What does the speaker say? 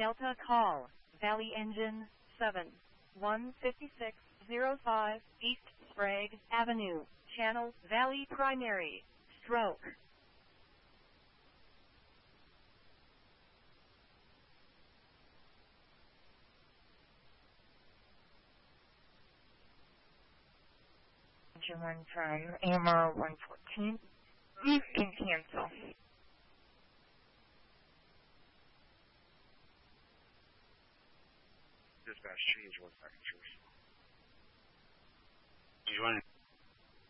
Delta call, Valley Engine 7, 15605 East Sprague Avenue, Channel Valley Primary, stroke. Engine 1 from AMR 114. You can cancel. Dispatch change 1 second, Change 1